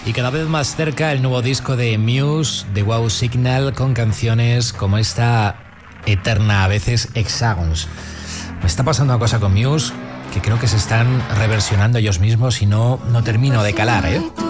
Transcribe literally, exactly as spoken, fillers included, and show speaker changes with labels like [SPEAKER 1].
[SPEAKER 1] Y cada vez más cerca el nuevo disco de Muse, The Wow Signal, con canciones como esta eterna, a veces Hexagons. Me está pasando una cosa con Muse, que creo que se están reversionando ellos mismos y no, no termino de calar, ¿eh?